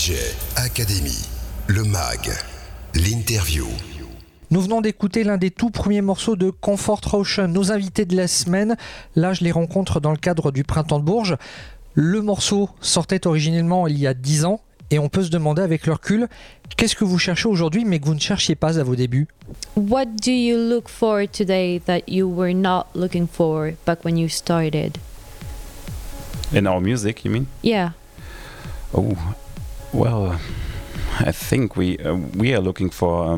DJ Academy, le mag, l'interview. Nous venons d'écouter l'un des tout premiers morceaux de Comfort Ocean, nos invités de la semaine. Là, je les rencontre dans le cadre du Printemps de Bourges. Le morceau sortait originellement il y a 10 ans et on peut se demander avec le recul, qu'est-ce que vous cherchez aujourd'hui mais que vous ne cherchiez pas à vos débuts? What do you look for today that you were not looking for back when you started? In our music, you mean? Yeah. Oh, well, I think we are looking for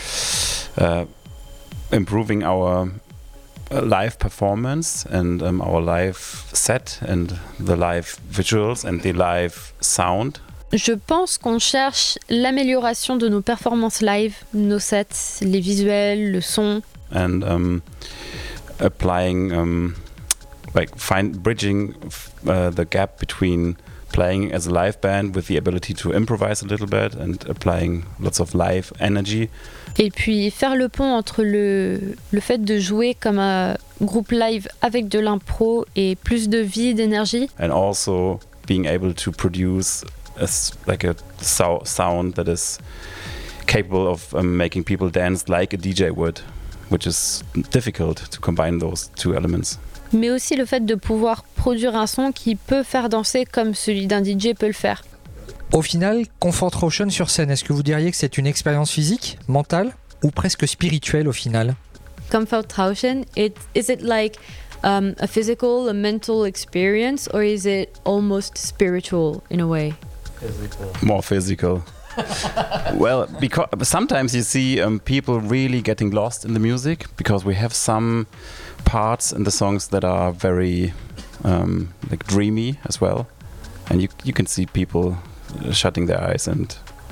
improving our live performance and our live set and the live visuals and the live sound. Je pense qu'on cherche l'amélioration de nos performances live, nos sets, les visuels, le son. And applying, bridging the gap between playing as a live band with the ability to improvise a little bit and applying lots of live energy. Et puis faire le pont entre le fait de jouer comme un groupe live avec de l'impro et plus de vie, d'énergie. And also being able to produce a sound that is capable of making people dance like a DJ would, which is difficult to combine those two elements. Mais aussi le fait de pouvoir produire un son qui peut faire danser comme celui d'un DJ peut le faire. Au final, Comfort Ocean sur scène, est-ce que vous diriez que c'est une expérience physique, mentale ou presque spirituelle au final? Comfort Ocean, is it like a physical, a mental experience, or is it almost spiritual in a way? More physical. Well, because sometimes you see people really getting lost in the music because we have some parts in the songs that are very dreamy as well, and you can see people shutting their eyes and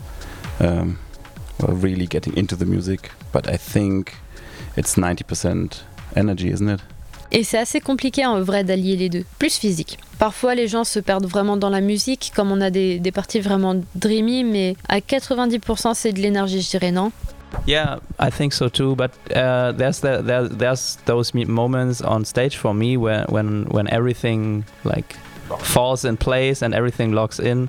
really getting into the music. But I think it's 90% energy, isn't it? Et c'est assez compliqué en vrai d'allier les deux, plus physique. Parfois les gens se perdent vraiment dans la musique, comme on a des parties vraiment dreamy, mais à 90% c'est de l'énergie, je dirais, non? Yeah, I think so too. But there's those moments on stage for me when everything like falls in place and everything locks in,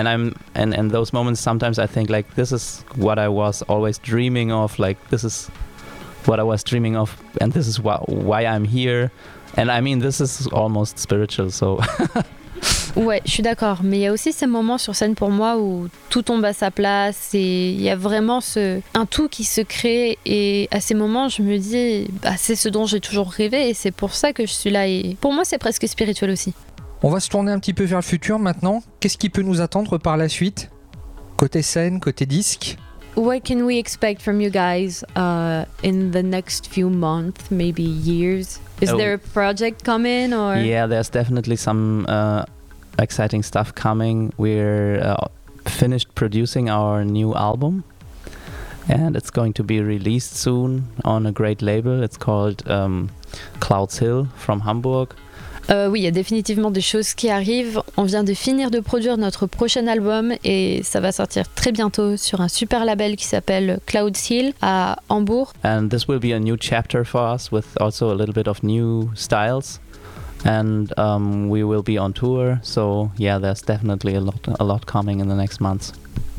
and those moments sometimes I think like this is what I was always dreaming of. Like this is what I was dreaming of, and this is why I'm here. And I mean, this is almost spiritual, so. Ouais, je suis d'accord. Mais il y a aussi ces moments sur scène pour moi où tout tombe à sa place et il y a vraiment un tout qui se crée. Et à ces moments, je me dis, c'est ce dont j'ai toujours rêvé et c'est pour ça que je suis là. Et pour moi, c'est presque spirituel aussi. On va se tourner un petit peu vers le futur maintenant. Qu'est-ce qui peut nous attendre par la suite? Côté scène, côté disque? What can we expect from you guys in the next few months, maybe years? Is there a project coming or? Yeah, there's definitely some exciting stuff coming. We're finished producing our new album, and it's going to be released soon on a great label. It's called Clouds Hill from Hamburg. Oui, il y a définitivement des choses qui arrivent. On vient de finir de produire notre prochain album et ça va sortir très bientôt sur un super label qui s'appelle Clouds Hill à Hambourg. And this will be a new chapter for us with also a little bit of new styles. And we will be on tour. So yeah, there's definitely a lot coming in the next months.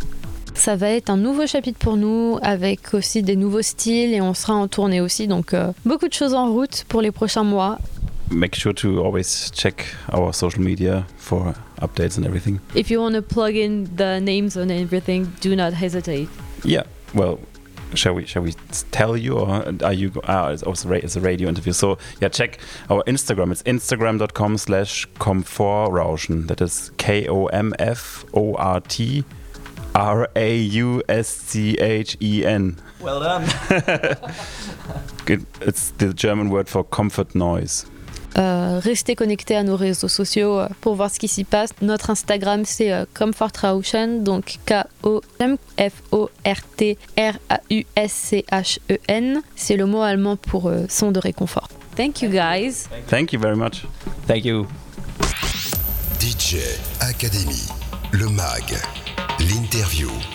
Ça va être un nouveau chapitre pour nous avec aussi des nouveaux styles et on sera en tournée aussi. Donc beaucoup de choses en route pour les prochains mois. Make sure to always check our social media for updates and everything. If you want to plug in the names and everything, do not hesitate. Yeah, well, shall we tell you, or are you? It's a radio interview. So yeah, check our Instagram. It's instagram.com/Komfortrauschen. That is KOMFORTRAUSCHEN. Well done. It's the German word for comfort noise. Restez connectés à nos réseaux sociaux pour voir ce qui s'y passe. Notre Instagram c'est Komfortrauschen, donc KOMFORTRAUSCHEN. C'est le mot allemand pour son de réconfort. Thank you guys. Thank you very much. Thank you. DJ Academy, le mag, l'interview.